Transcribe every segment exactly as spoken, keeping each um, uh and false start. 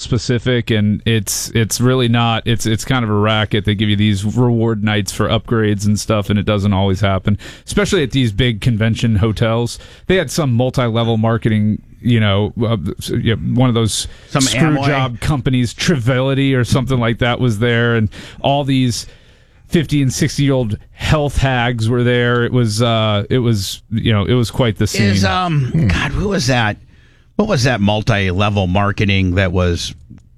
specific, and it's it's really not. It's it's kind of a racket. They give you these reward nights for upgrades and stuff, and it doesn't always happen, especially at these big convention hotels. They had some multi-level marketing, you know, uh, you know one of those some screw Amway. job companies, Trivility or something like that was there, and all these fifty and sixty year old health hags were there. It was uh it was you know it was quite the scene. Is um God, who was that? What was that multi-level marketing that was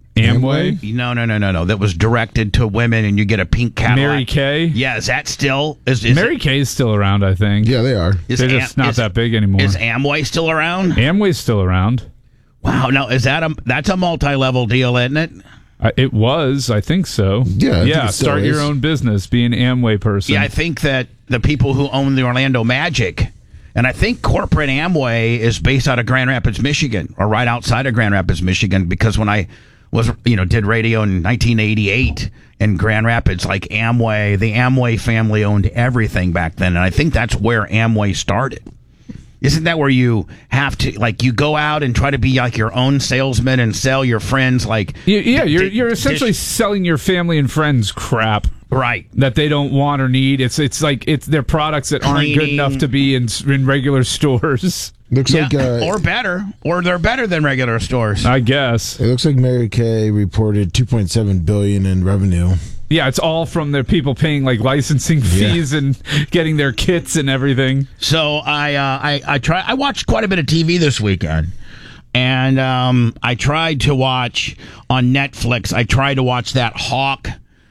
Amway? No, no, no, no, no. That was directed to women, and you get a pink Cadillac. Mary Kay? Yeah, is that still? Is, is Mary Kay is still around, I think. Yeah, they are. Is They're Am- just not is- that big anymore. Is Amway still around? Amway's still around. Wow, no, is that a that's a multi-level deal, isn't it? Uh, it was, I think so. Yeah, I think yeah. it still Start is. your own business, be an Amway person. Yeah, I think that the people who own the Orlando Magic, and I think corporate Amway is based out of Grand Rapids, Michigan, or right outside of Grand Rapids, Michigan. Because when I was, you know, did radio in nineteen eighty-eight in Grand Rapids, like Amway, the Amway family owned everything back then, and I think that's where Amway started. Isn't that where you have to, like, you go out and try to be like your own salesman and sell your friends, like... Yeah, yeah you're, di- you're essentially dish- selling your family and friends crap. Right. That they don't want or need. It's it's like it's their products that aren't good Cleaning. enough to be in in regular stores. Looks Yeah, like uh, or better. Or they're better than regular stores. I guess. it looks like Mary Kay reported two point seven billion in revenue. Yeah, it's all from their people paying like licensing fees and getting their kits and everything. So I, uh, I, I try. I watched quite a bit of T V this weekend, and um, I tried to watch on Netflix. I tried to watch that Hawk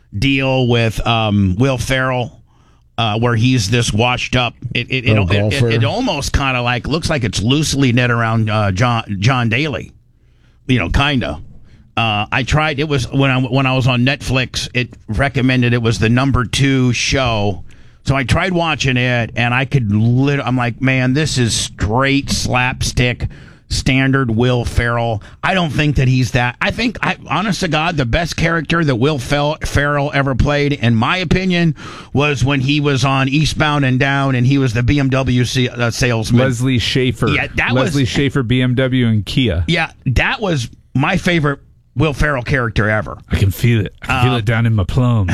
deal with um, Will Ferrell, uh, where he's this washed up. It it, it, Oh, it, it, golfer. it almost kind of like looks like it's loosely knit around uh, John John Daly, you know, kind of. Uh, I tried. It was when I when I was on Netflix. It recommended it was the number two show, so I tried watching it, and I could. Lit- I'm like, man, this is straight slapstick, standard Will Ferrell. I don't think that he's that. I think, I, honest to God, the best character that Will Fel- Ferrell ever played, in my opinion, was when he was on Eastbound and Down, and he was the B M W c- uh, salesman. Leslie Schaefer. Yeah, that was- Leslie Schaefer, B M W, and Kia. Yeah, that was my favorite Will Ferrell character ever. I can feel it. I can feel it down in my plums.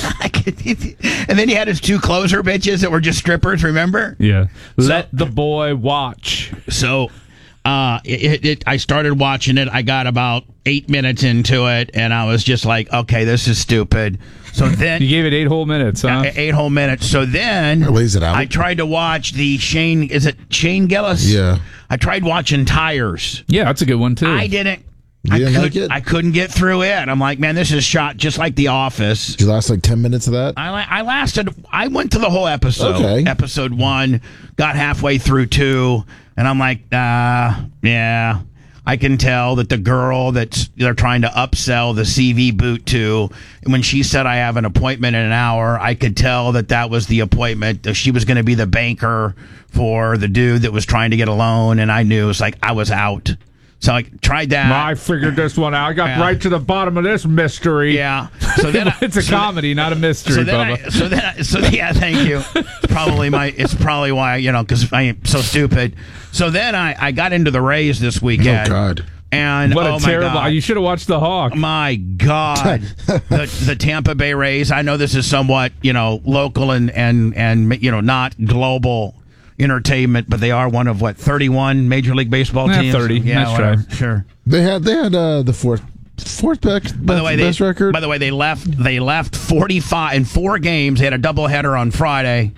And then he had his two closer bitches that were just strippers, remember? Yeah. Let the boy watch. So uh, it, it, I started watching it. I got about eight minutes into it, and I was just like, okay, this is stupid. So then... You gave it eight whole minutes, huh? Uh, eight whole minutes. So then Or lays it out. I tried to watch the Shane... Is it Shane Gillis? Yeah. I tried watching Tires. Yeah, that's a good one, too. I didn't... You I, didn't could, like it? I couldn't get through it. I'm like, man, this is shot just like The Office. Did you last like ten minutes of that? I, la- I lasted. I went to the whole episode. Okay. Episode one, got halfway through two, and I'm like, uh, yeah. I can tell that the girl that they're trying to upsell the C V boot to, when she said I have an appointment in an hour, I could tell that that was the appointment. That she was going to be the banker for the dude that was trying to get a loan, and I knew it was like I was out. So I tried that. I figured this one out. I got Yeah. right to the bottom of this mystery. Yeah. So then I, It's a so then- comedy, not a mystery, So then, Bubba. I, so then, I, so yeah, thank you. It's probably my. It's probably why, you know, because I am so stupid. So then I, I got into the Rays this weekend. Oh, God. And What a oh my terrible! God. You should have watched the Hawk. My God, the the Tampa Bay Rays. I know this is somewhat, you know, local and and and you know, not global entertainment, but they are one of what thirty-one Major League Baseball Yeah, teams. thirty. Yeah, Nice whatever. try. Sure. They had they had uh, the fourth fourth best, By the way, best they, record. By the way, they left. They left forty-five in four games. They had a doubleheader on Friday,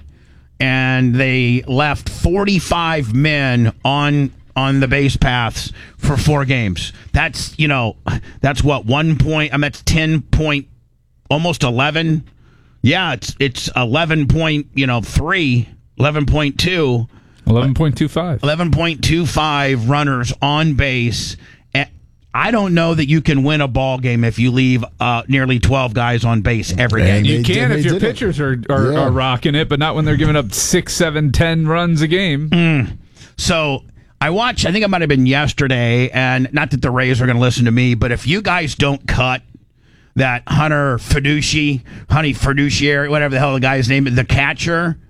and they left forty-five men on on the base paths for four games. That's you know, that's what one point. I mean, that's ten point, almost eleven. Yeah, it's it's eleven point. You know, three. eleven point two. Eleven point two five. eleven point two five runners on base. And I don't know that you can win a ball game if you leave uh, nearly twelve guys on base every And game. You They can did- if they your did it. pitchers are are, Yeah. are rocking it, but not when they're giving up six, seven, ten runs a game. So I watched, I think it might have been yesterday, and not that the Rays are going to listen to me, but if you guys don't cut that Hunter Fiduci, Honey Fiduciary, whatever the hell the guy's name is, the catcher,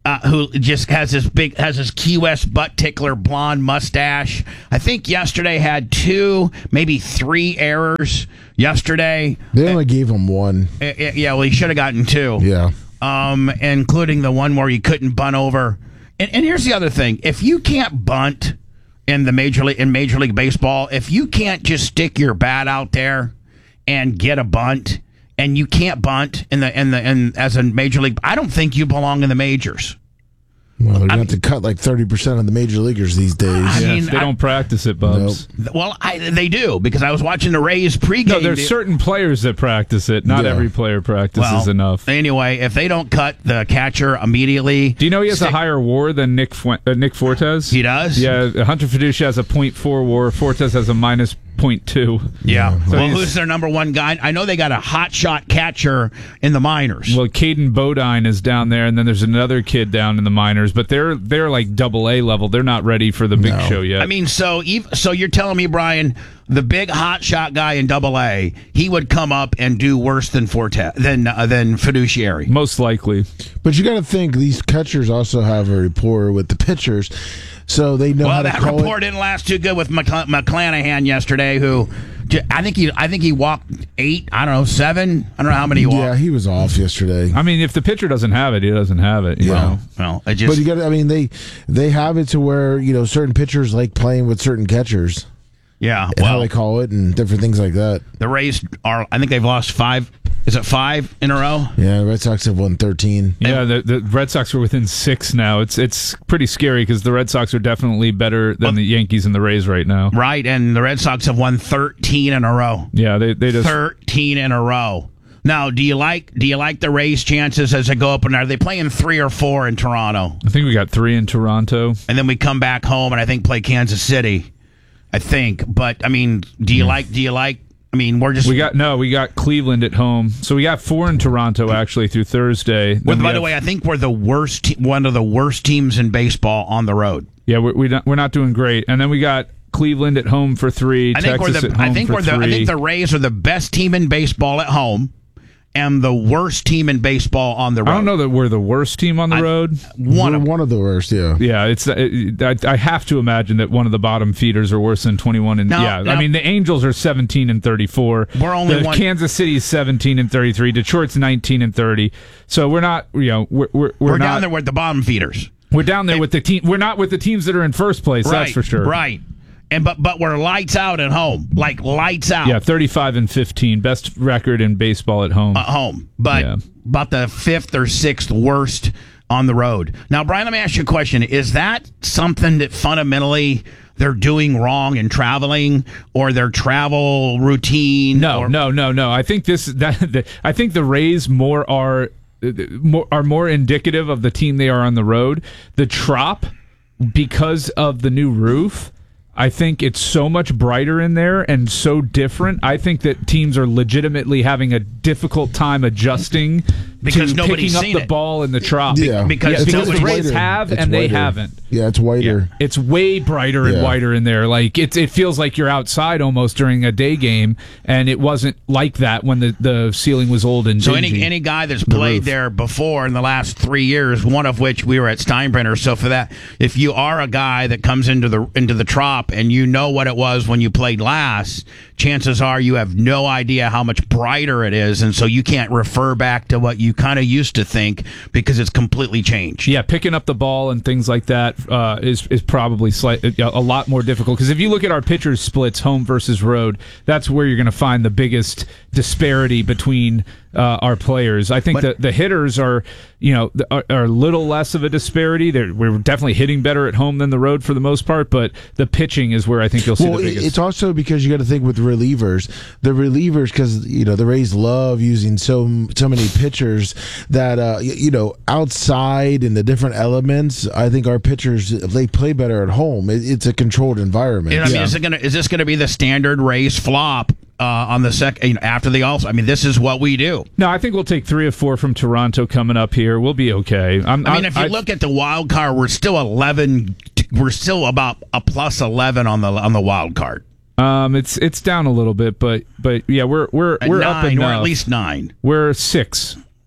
uh, who just has this big, has this Key West butt tickler blonde mustache. I think yesterday had two, maybe three errors yesterday. They only uh, gave him one. Uh, yeah, well, he should have gotten two. Yeah. Um, including the one where he couldn't bunt over. And, and here's the other thing. If you can't bunt in the major league, in Major League Baseball, if you can't just stick your bat out there and get a bunt, and you can't bunt in the in the in as a major league, I don't think you belong in the majors. Well, they're going to I have to cut like thirty percent of the major leaguers these days. I Yeah, mean, they I- don't practice it, Bubs. Nope. Well, I, they do, because I was watching the Rays pregame. No, there's de- certain players that practice it. Not Yeah. every player practices well, enough. Anyway, if they don't cut the catcher immediately, Do you know he has stick- a higher WAR than Nick Fu- uh, Nick Fortes? He does? Yeah, Hunter Fiducia has a point four WAR. Fortes has a minus point two. Yeah. So Well, he's- who's their number one guy? I know they got a hot shot catcher in the minors. Well, Caden Bodine is down there, and then there's another kid down in the minors, but they're they're like double A level. They're not ready for the big No. show yet. I mean, so ev- so you're telling me, Brian, the big hot shot guy in Double A, he would come up and do worse than Forte than uh, than Fiduciary. most likely. But you got to think these catchers also have a rapport with the pitchers, so they know how Well, to that call report it. didn't last too good with McCl- McClanahan yesterday, who j- I think he I think he walked eight. I don't know seven. I don't know how many he walked. Yeah, he was off yesterday. I mean, if the pitcher doesn't have it, he doesn't have it. You Yeah. know? Well, it just But you got to, I mean, they they have it to where, you know, certain pitchers like playing with certain catchers. yeah. And how Well, they call it and different things like that. the Rays are. I think they've lost five. Is it five in a row? Yeah, the Red Sox have won thirteen. Yeah, the, the Red Sox are within six now. It's it's pretty scary because the Red Sox are definitely better than the Yankees and the Rays right now. Right, and the Red Sox have won thirteen in a row. Yeah, they they just thirteen in a row. Now, do you like do you like the Rays' chances as they go up? And are they playing three or four in Toronto? I think we got three in Toronto. And then we come back home and I think play Kansas City. I think, but I mean, do you like? Do you like? I mean, we're just We got no, we got Cleveland at home, so we got four in Toronto actually through Thursday. Then Well, we by the have- way, I think we're the worst, te- one of the worst teams in baseball on the road. yeah, we're we not, we're not doing great. And then we got Cleveland at home for three. I think Texas we're the. at home I think for we're the. three. I think the Rays are the best team in baseball at home, and the worst team in baseball on the road. I don't know that we're the worst team on the I- road. One We're of one of the worst, yeah. Yeah, it's. It, I, I have to imagine that one of the bottom feeders are worse than twenty-one. And No, yeah, no. I mean the Angels are seventeen and thirty-four. We're only the one- Kansas City's seventeen and thirty-three. Detroit's nineteen and thirty. So we're not. You know, we're we're, we're, we're not, down there with the bottom feeders. We're down there with the team. We're not with the teams that are in first place. Right, That's for sure. Right. And but but we're lights out at home, like lights out. Yeah, thirty-five and fifteen, best record in baseball at home. At home, but Yeah. about the fifth or sixth worst on the road. Now, Brian, let me ask you a question: is that something that fundamentally they're doing wrong in traveling, or their travel routine? No, or, no, no, no. I think this that the, I think the Rays more are uh, more are more indicative of the team they are on the road. The Trop, because of the new roof, I think it's so much brighter in there and so different. I think that teams are legitimately having a difficult time adjusting Because to nobody's picking up seen the it. ball in the Trop. Yeah, because Yeah, it's because nobody- the Rays whiter. have It's and they whiter. haven't. Yeah, it's whiter. It's way brighter and Yeah. whiter in there. Like it's it feels like you're outside almost during a day game, and it wasn't like that when the, the ceiling was old and So dingy. any any guy that's played roof. there before in the last three years, one of which we were at Steinbrenner. So for that, if you are a guy that comes into the into the Trop and you know what it was when you played last, chances are you have no idea how much brighter it is, and so you can't refer back to what you kind of used to think because it's completely changed. Yeah, picking up the ball and things like that uh, is is probably slight, a lot more difficult because if you look at our pitchers splits, home versus road, that's where you're going to find the biggest disparity between uh, our players. I think But- that the hitters are, you know, are, are a little less of a disparity. They're, we're definitely hitting better at home than the road for the most part, but the pitching is where I think you'll see Well, the it- biggest. it's also because you got to think with relievers. The relievers, because you know the Rays love using so so many pitchers that uh, y- you know outside in the different elements. I think our pitchers they play better at home. It, it's a controlled environment. You know, I mean, Yeah. is it gonna is this going to be the standard Rays flop uh, on the second you know, after the all? I mean, this is what we do. No, I think we'll take three or four from Toronto coming up here. We'll be okay. I'm, I mean, if you I- look at the wild card, we're still eleven. We're still about a plus eleven on the on the wild card. um, it's it's down a little bit, but but yeah, we're we're At we're nine, up or enough. at least nine. We're six.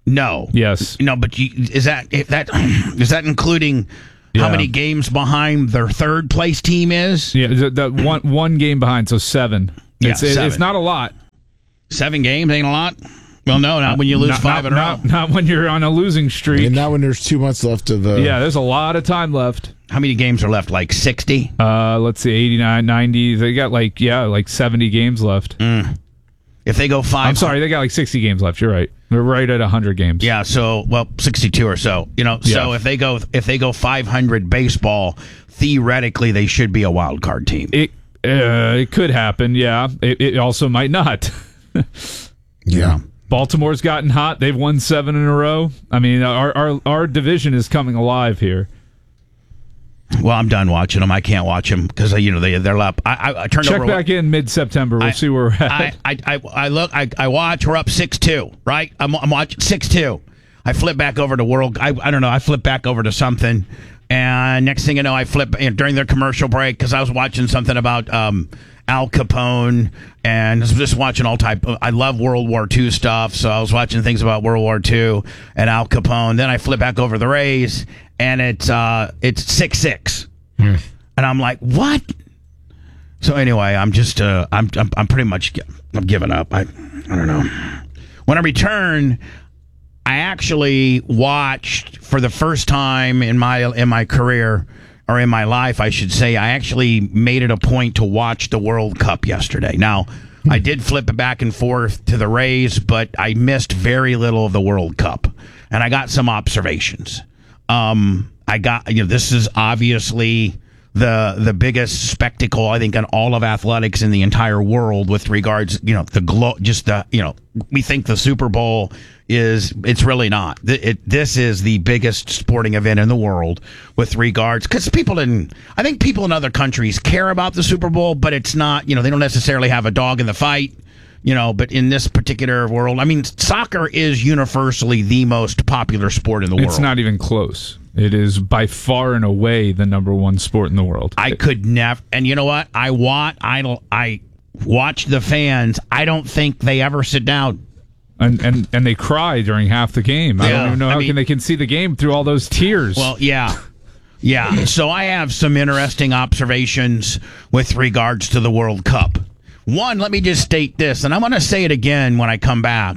No. Yes. No, but you, is that if that is that including Yeah. how many games behind their third place team is? Yeah, the, the one one game behind, so seven. Yeah, it's, it- seven. it's not a lot. Seven games ain't a lot. Well, no, not when you lose Not- five not, in a not, row. not when you're on a losing streak. And now when there's two months left of the Yeah, there's a lot of time left. How many games are left? Like sixty? Uh, let's see, eighty-nine, ninety. They got like, yeah, like seventy games left. If they go five, I'm sorry, they got like sixty games left. You're right. They're right at one hundred games. Yeah, so well, sixty-two or so. You know, so Yeah. if they go if they go five hundred baseball, theoretically they should be a wild card team. It uh, it could happen, yeah. It, it also might not. yeah. Baltimore's gotten hot. They've won seven in a row. I mean, our our, our division is coming alive here. Well, I'm done watching them. I can't watch them because you know they they're up. I, I, I turned Check over. back in mid-September. We'll I- see where we're at. I, I, I, I look. I, I watch. We're up six two. Right. I'm I'm watching six two. I flip back over to World. I I don't know. I flip back over to something, and next thing you know, I flip you know, during their commercial break because I was watching something about um, Al Capone and was just watching all type. I love World War Two stuff, so I was watching things about World War Two and Al Capone. Then I flip back over to the Rays, and it's uh it's six six. And I'm like, what? So anyway, I'm just, uh, I'm, I'm, I'm pretty much, I'm giving up. I, I don't know. When I return, I actually watched for the first time in my in my career or in my life, I should say, I actually made it a point to watch the World Cup yesterday. Now, I did flip it back and forth to the Rays, but I missed very little of the World Cup, and I got some observations. Um, I got, you know, this is obviously the the biggest spectacle I think in all of athletics in the entire world with regards, you know, the glo- just the, you know, we think the Super Bowl is, it's really not. It, it, this is the biggest sporting event in the world with regards, because people in, I think people in other countries care about the Super Bowl, but it's not, you know, they don't necessarily have a dog in the fight. You know, but in this particular world, I mean, soccer is universally the most popular sport in the world. It's not even close. It is by far and away the number one sport in the world. I could never, and you know what? I want, I don't, I watch the fans. I don't think they ever sit down. And and, and they cry during half the game. I Yeah, don't even know I how mean- can they can see the game through all those tears. Well, yeah. Yeah. So I have some interesting observations with regards to the World Cup. One, let me just state this, and I'm going to say it again when I come back.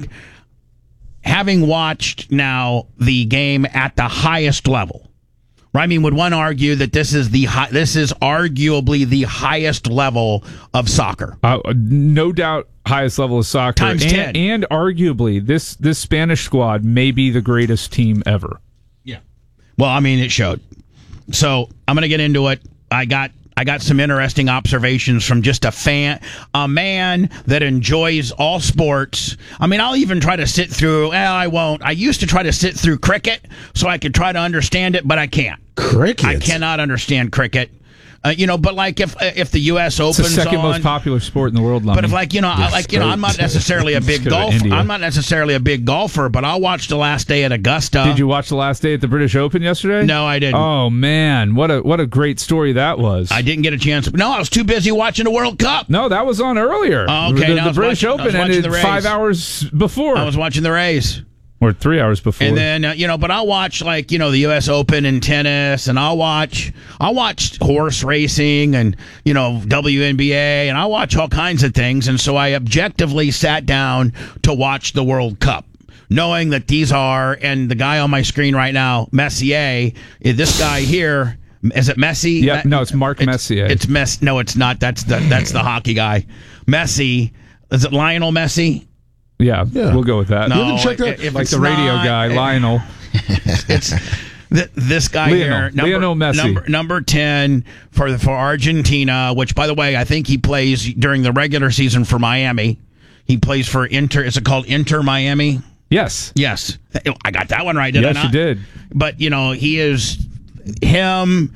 Having watched now the game at the highest level, right? I mean, would one argue that this is the high, this is arguably the highest level of soccer? Uh, no doubt, highest level of soccer, Times and, ten. and arguably this this Spanish squad may be the greatest team ever. Yeah. Well, I mean, it showed. So I'm going to get into it. I got I got some interesting observations from just a fan, a man that enjoys all sports. I mean, I'll even try to sit through. Well, I won't. I used to try to sit through cricket so I could try to understand it, but I can't. Cricket. I cannot understand cricket. Uh, you know, but like if if the U S It's the Open's second on, most popular sport in the world. but if like you know, I, like you know, I'm not necessarily a big Let's go to golfer. India. I'm not necessarily a big golfer, but I'll watch the last day at Augusta. Did you watch the last day at the British Open yesterday? No, I didn't. Oh man, what a what a great story that was. I didn't get a chance. No, I was too busy watching the World Cup. No, that was on earlier. Oh, okay, the, no, I the was British watching- I was Open watching ended the Rays. five hours before, I was watching the Rays. or three hours before. And then uh, you know, but I'll watch like you know the U S Open and tennis, and I'll watch I'll watch horse racing and you know W N B A, and I'll watch all kinds of things. And so I objectively sat down to watch the World Cup, knowing that these are, and the guy on my screen right now, Messier, is this guy here. Is it Messi? Yeah, Me- no, it's Mark Messier. It's Mess. No, it's not. That's the that's the hockey guy. Messi. Is it Lionel Messi? yeah, Yeah. we'll go with that. No, haven't checked out- if like it's the radio not- guy, Lionel. It's th- this guy Lionel. here, number, Lionel Messi. number number ten for the, for Argentina. Which, by the way, I think he plays during the regular season for Miami. He plays for Inter. Is it called Inter Miami? Yes. Yes, I got that one right. Did I Yes, not? you did. But you know, he is him,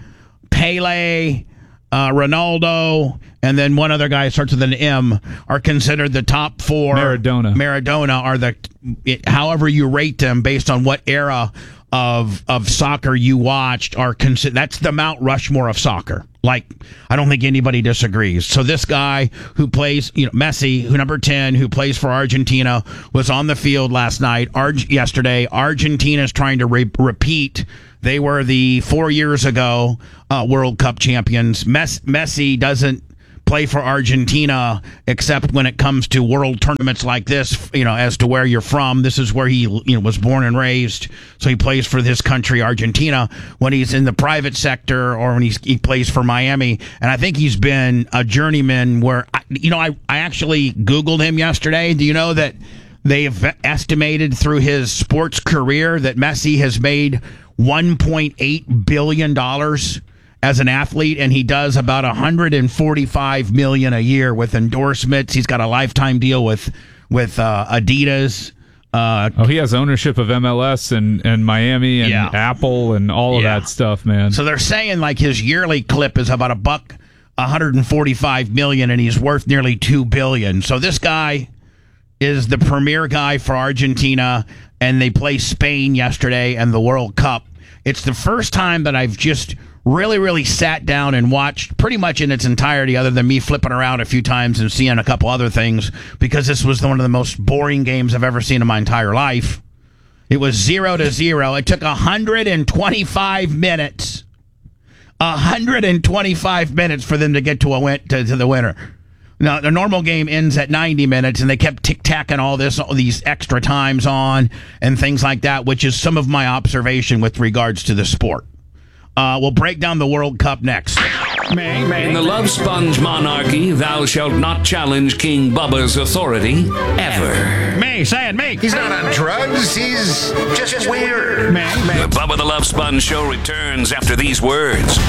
Pele, uh, Ronaldo, and then one other guy starts with an M are considered the top four. Maradona. Maradona are the, it, however you rate them based on what era of of soccer you watched are considered. That's the Mount Rushmore of soccer. Like, I don't think anybody disagrees. So this guy who plays, you know, Messi, who number ten, who plays for Argentina, was on the field last night, Arg- yesterday. Argentina's trying to re- repeat. They were the four years ago uh, World Cup champions. Mes- Messi doesn't play for Argentina except when it comes to world tournaments like this, you know, as to where you're from. This is where he, you know, was born and raised, so he plays for this country, Argentina. When he's in the private sector or when he's, he plays for Miami, and I think he's been a journeyman where, I, you know, I, I actually Googled him yesterday. Do you know that they've estimated through his sports career that Messi has made one point eight billion dollars as an athlete, and he does about one hundred forty-five million dollars a year with endorsements. He's got a lifetime deal with with uh, Adidas. Uh, oh, he has ownership of M L S and, and Miami and yeah. Apple and all of yeah. that stuff, man. So they're saying like his yearly clip is about a buck, one hundred forty-five million, and he's worth nearly two billion. So this guy is the premier guy for Argentina, and they play Spain yesterday and the World Cup. It's the first time that I've just really, really sat down and watched pretty much in its entirety, other than me flipping around a few times and seeing a couple other things, because this was one of the most boring games I've ever seen in my entire life. It was zero to zero. It took one hundred twenty-five minutes. one hundred twenty-five minutes for them to get to a win- to, to the winner. Now, the normal game ends at ninety minutes, and they kept tic-tacking all this, all these extra times on and things like that, which is some of my observation with regards to the sport. Uh, we'll break down the World Cup next. May, May. In the Love Sponge monarchy, thou shalt not challenge King Bubba's authority ever. May, say it, May. He's not on drugs. He's just, just weird. May, May. The Bubba the Love Sponge show returns after these words.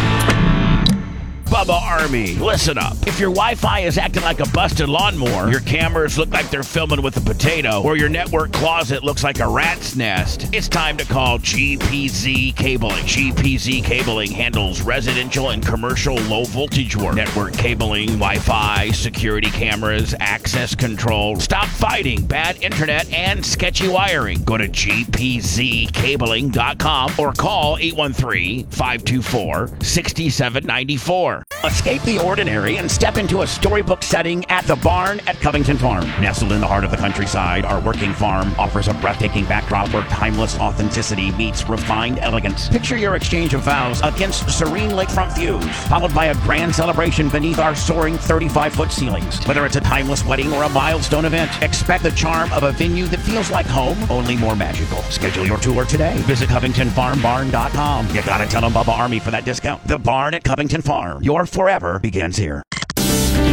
Bubba Army, listen up. If your Wi-Fi is acting like a busted lawnmower, your cameras look like they're filming with a potato, or your network closet looks like a rat's nest, it's time to call G P Z Cabling. G P Z Cabling handles residential and commercial low-voltage work, network cabling, Wi-Fi, security cameras, access control. Stop fighting bad internet and sketchy wiring. Go to G P Z cabling dot com or call eight one three, five two four, six seven nine four. Escape the ordinary and step into a storybook setting at the Barn at Covington Farm. Nestled in the heart of the countryside, our working farm offers a breathtaking backdrop where timeless authenticity meets refined elegance. Picture your exchange of vows against serene lakefront views, followed by a grand celebration beneath our soaring thirty-five foot ceilings. Whether it's a timeless wedding or a milestone event, expect the charm of a venue that feels like home, only more magical. Schedule your tour today. Visit Covington Farm Barn dot com. You gotta tell them Bubba Army for that discount. The Barn at Covington Farm. Your forever begins here.